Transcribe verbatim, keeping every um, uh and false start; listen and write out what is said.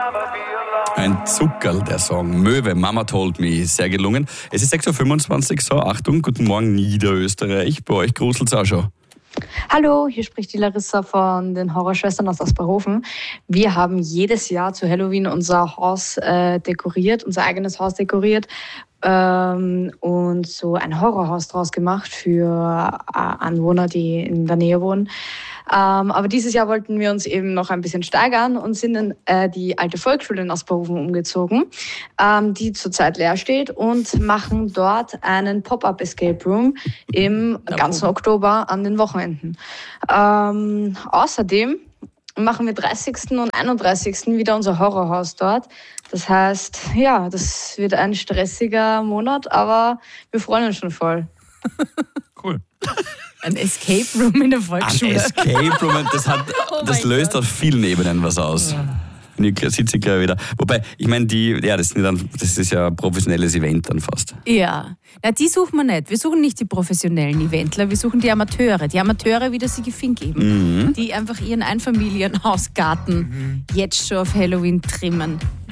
Ein Zuckerl, der Song. Möwe, Mama Told Me. Sehr gelungen. Es ist sechs Uhr fünfundzwanzig, so Achtung, guten Morgen Niederösterreich. Bei euch gruselt's auch schon. Hallo, hier spricht die Larissa von den Horrorschwestern aus Asperhofen. Wir haben jedes Jahr zu Halloween unser Haus äh, dekoriert, unser eigenes Haus dekoriert ähm, und so ein Horrorhaus draus gemacht für äh, Anwohner, die in der Nähe wohnen. Ähm, aber dieses Jahr wollten wir uns eben noch ein bisschen steigern und sind in äh, die alte Volksschule in Asperhofen umgezogen, ähm, die zurzeit leer steht, und machen dort einen Pop-up Escape Room im ganzen Oktober an den Wochenenden. Ähm, außerdem machen wir dreißigsten und einunddreißigsten wieder unser Horrorhaus dort. Das heißt, ja, das wird ein stressiger Monat, aber wir freuen uns schon voll. Cool. Ein Escape Room in der Volksschule. Ein Escape Room, das, hat, Oh das löst Gott. auf vielen Ebenen was aus. Ja. Ich sitze gerade wieder. Wobei, ich meine, die, ja, das, sind dann, das ist ja ein professionelles Event dann fast. Ja, na, die suchen wir nicht. Wir suchen nicht die professionellen Eventler, wir suchen die Amateure. Die Amateure, wie das sie Gefink eben, mhm. die einfach ihren Einfamilienhausgarten mhm. jetzt schon auf Halloween trimmen.